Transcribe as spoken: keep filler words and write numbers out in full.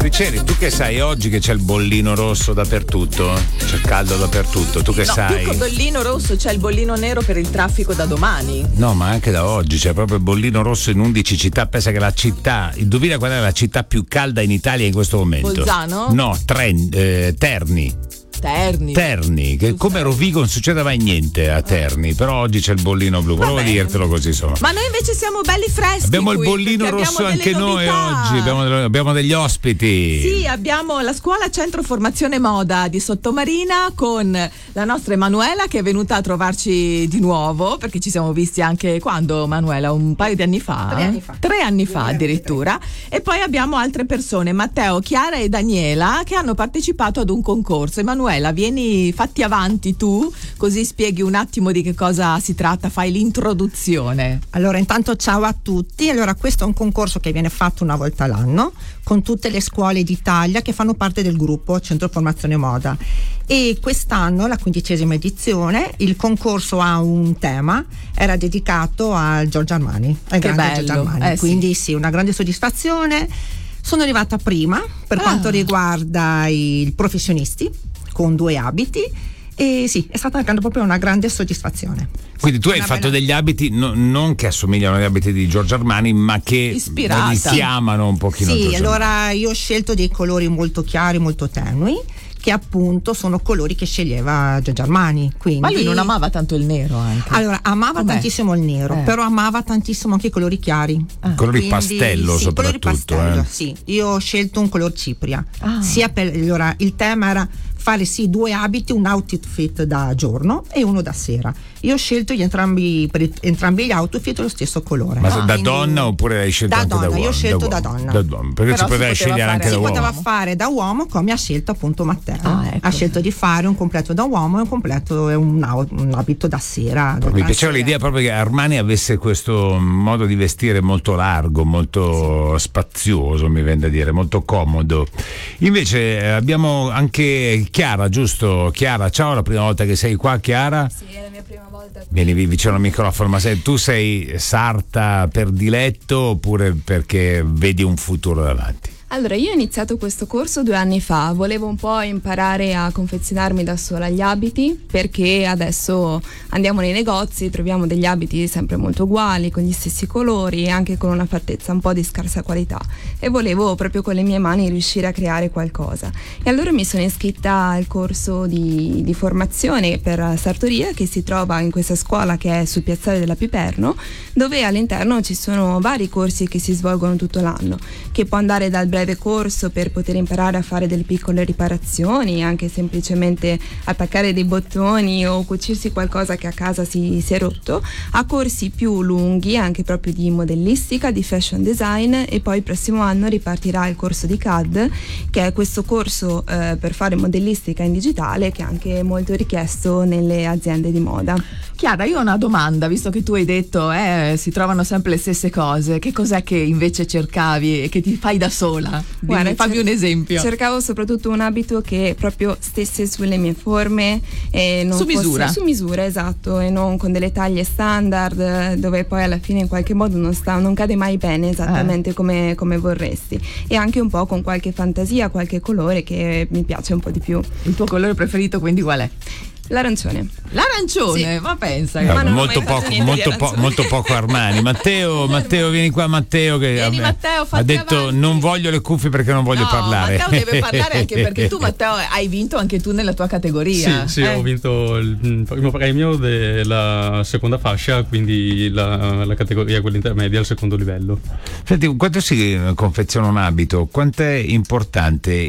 Picceri, tu che sai oggi che c'è il bollino rosso dappertutto? C'è caldo dappertutto, tu che no, sai? Più che bollino rosso c'è il bollino nero per il traffico da domani. No, ma anche da oggi c'è proprio il bollino rosso in undici città. Pensa che la città, indovina qual è la città più calda in Italia in questo momento? Bolzano? No, Tren, eh, Terni. Terni. Terni, che come Rovigo non succede mai niente a Terni, però oggi c'è il bollino blu, volevo dirtelo così insomma. Ma noi invece siamo belli freschi. Abbiamo qui, il bollino rosso anche noi novità. oggi, abbiamo, abbiamo degli ospiti. Sì, abbiamo la scuola Centro Formazione Moda di Sottomarina con la nostra Emanuela che è venuta a trovarci di nuovo, perché ci siamo visti anche quando, Manuela, un paio di anni fa? Tre anni fa. Tre anni fa addirittura. E poi abbiamo altre persone, Matteo, Chiara e Daniela, che hanno partecipato ad un concorso. Emanuela, vieni, fatti avanti tu, così spieghi un attimo di che cosa si tratta, fai l'introduzione. Allora, intanto ciao a tutti. Allora, questo è un concorso che viene fatto una volta l'anno con tutte le scuole d'Italia che fanno parte del gruppo Centro Formazione Moda, e quest'anno, la quindicesima edizione, il concorso ha un tema, era dedicato al Giorgio Armani, al che grande bello. Giorgio Armani, Eh, quindi sì. sì, una grande soddisfazione. Sono arrivata prima per Ah. quanto riguarda i professionisti con due abiti, e sì, è stata proprio una grande soddisfazione. Quindi tu hai Una fatto bella... degli abiti no, non che assomigliano agli abiti di Giorgio Armani, ma che Ispirata. richiamano un pochino Sì, Giorgio allora Armani. io ho scelto dei colori molto chiari, molto tenui, che appunto sono colori che sceglieva Giorgio Armani. Quindi... Ma lui non amava tanto il nero anche. Allora, amava Com'è? tantissimo il nero, Eh. però amava tantissimo anche i colori chiari. Ah. Colori Quindi, pastello sì, soprattutto. colori pastello, eh. sì. Io ho scelto un color cipria. Ah. Sia per, allora, il tema era fare sì due abiti, un outfit da giorno e uno da sera. Io ho scelto gli entrambi, per entrambi gli outfit lo stesso colore. Ma Ah, da quindi- donna oppure hai scelto da anche donna, da uomo? io ho scelto da, da uomo. donna. Da donna, perché Però si si poteva poteva scegliere fare- anche si da Si uomo. poteva fare da uomo, come ha scelto appunto Matteo. Ah, ecco. Ha scelto di fare un completo da uomo e un completo e un, au- un abito da sera. Mi da piaceva sera. l'idea proprio che Armani avesse questo modo di vestire molto largo, molto spazioso, mi viene da dire, molto comodo. Invece eh, abbiamo anche Chiara, giusto? Chiara, ciao, la prima volta che sei qua, Chiara? Sì, è la mia prima volta. Vieni vicino al microfono, ma sei, tu sei sarta per diletto oppure perché vedi un futuro davanti? Allora, io ho iniziato questo corso due anni fa, volevo un po' imparare a confezionarmi da sola gli abiti, perché adesso andiamo nei negozi, troviamo degli abiti sempre molto uguali, con gli stessi colori e anche con una fattezza un po' di scarsa qualità, e volevo proprio con le mie mani riuscire a creare qualcosa. E allora mi sono iscritta al corso di, di formazione per sartoria che si trova in questa scuola che è sul piazzale della Piperno, dove all'interno ci sono vari corsi che si svolgono tutto l'anno, che può andare dal breve corso per poter imparare a fare delle piccole riparazioni, anche semplicemente attaccare dei bottoni o cucirsi qualcosa che a casa si, si è rotto, a corsi più lunghi anche proprio di modellistica, di fashion design, e poi il prossimo anno ripartirà il corso di C A D, che è questo corso eh, per fare modellistica in digitale, che è anche molto richiesto nelle aziende di moda. Chiara, io ho una domanda, visto che tu hai detto eh, si trovano sempre le stesse cose, che cos'è che invece cercavi e che ti fai da sola? Dimmi, Guarda, fammi cer- un esempio. Cercavo soprattutto un abito che proprio stesse sulle mie forme e non Su fosse- misura. su misura, esatto, e non con delle taglie standard eh, dove poi alla fine in qualche modo non sta, non cade mai bene esattamente Eh. come, come vorresti, e anche un po' con qualche fantasia, qualche colore che mi piace un po' di più. Il tuo colore preferito quindi qual è? L'arancione. L'arancione, Sì. ma pensa. Eh, Ma non ho molto, mai fatto poco, niente di molto, po- arancione. molto poco Armani. Matteo, Matteo, vieni qua, Matteo, che Vieni, ha- Matteo, ha fatti detto avanti. non voglio le cuffie perché non voglio No, parlare. Matteo deve parlare anche perché tu, Matteo, hai vinto anche tu nella tua categoria. Sì, sì, eh? ho vinto il primo premio della seconda fascia, quindi la, la categoria quella intermedia al secondo livello. Senti, quando si confeziona un abito, quanto è importante